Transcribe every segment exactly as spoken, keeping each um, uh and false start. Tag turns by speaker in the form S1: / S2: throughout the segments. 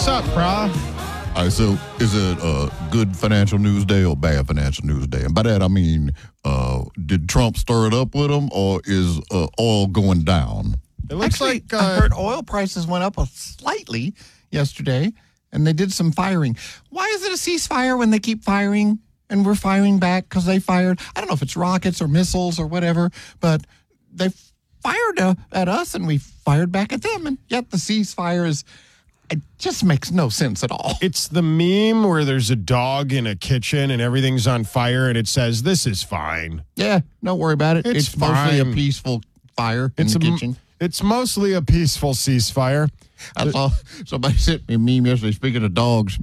S1: What's up, brah?
S2: All right, so is it a good financial news day or bad financial news day? And by that, I mean, uh, did Trump stir it up with him, or is uh, oil going down?
S1: It looks
S3: Actually,
S1: like uh,
S3: I heard oil prices went up a slightly yesterday, and they did some firing. Why is it a ceasefire when they keep firing, and we're firing back because they fired? I don't know if it's rockets or missiles or whatever, but they fired uh, at us, and we fired back at them, and yet the ceasefire is... It just makes no sense at all.
S1: it's the meme where there's a dog in a kitchen and everything's on fire and it says, "This is fine."
S3: Yeah, don't worry about it.
S1: It's
S3: It's, mostly a
S1: fine.
S3: peaceful fire in
S1: It's
S3: the
S1: a,
S3: kitchen.
S1: It's mostly a peaceful ceasefire.
S3: I saw somebody sent me a meme yesterday. Speaking of dogs,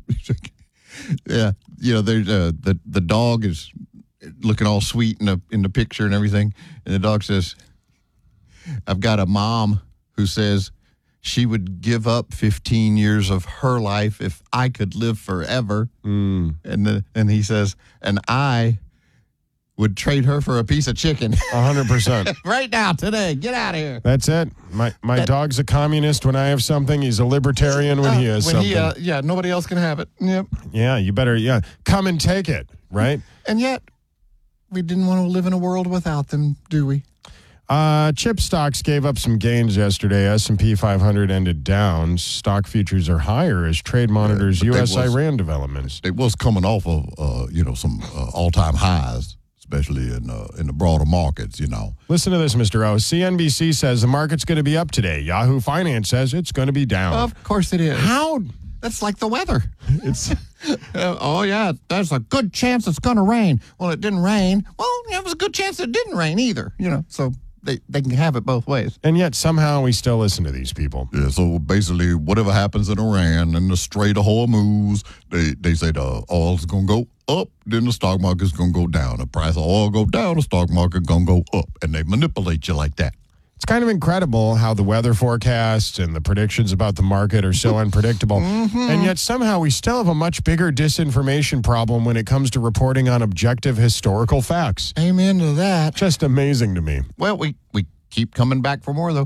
S3: yeah, you know, there's uh, the the dog is looking all sweet in the in the picture and everything, and the dog says, "I've got a mom who says she would give up fifteen years of her life if I could live forever,"
S1: Mm.
S3: and the, and he says, "And I would trade her for a piece of chicken."
S1: one hundred percent.
S3: Right now, today, get out of here.
S1: That's it. My my
S3: That-
S1: dog's a communist when I have something. He's a libertarian when he has
S3: when
S1: something.
S3: he, uh, yeah, nobody else can have it. Yep.
S1: yeah, you better, yeah, come and take it, right?
S3: And yet, we didn't want to live in a world without them, do we?
S1: Uh, chip stocks gave up some gains yesterday. S and P five hundred ended down. Stock futures are higher as trade monitors
S2: but they
S1: U S
S2: was-
S1: Iran developments.
S2: It was coming off of, uh, you know, some uh, all-time highs, especially in uh, in the broader markets, you know.
S1: Listen to this, Mister O. C N B C says the market's going to be up today. Yahoo Finance says it's going to be down.
S3: Of course it is.
S1: How?
S3: That's like the weather.
S1: It's
S3: Uh, oh, yeah, there's a good chance it's going to rain. Well, it didn't rain. Well, there was a good chance it didn't rain either, you know, so they, they can have it both ways.
S1: and yet somehow we still listen to these people.
S2: Yeah, so basically, whatever happens in Iran and the Strait of Hormuz, they they say the oil's gonna go up, then the stock market's gonna go down. The price of oil go down, the stock market gonna go up, and they manipulate you like that.
S1: It's kind of incredible how the weather forecasts and the predictions about the market are so unpredictable. And yet somehow we still have a much bigger disinformation problem when it comes to reporting on objective historical facts.
S3: Amen to that.
S1: Just amazing to me.
S3: Well, we, we keep coming back for more, though.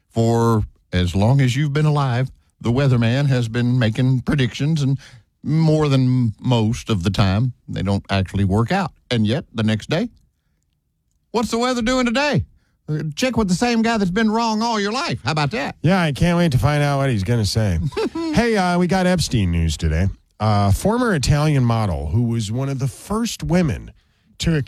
S3: For as long as you've been alive, the weatherman has been making predictions, and more than most of the time, they don't actually work out. And yet, the next day, what's the weather doing today? Uh, Check with the same guy that's been wrong all your life. How about that?
S1: Yeah, I can't wait to find out what he's going to say. Hey, uh, we got Epstein news today. Uh, former Italian model who was one of the first women to